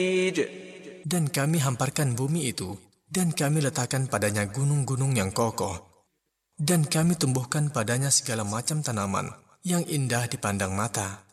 Dan kami hamparkan bumi itu, dan kami letakkan padanya gunung-gunung yang kokoh. Dan kami tumbuhkan padanya segala macam tanaman yang indah dipandang mata.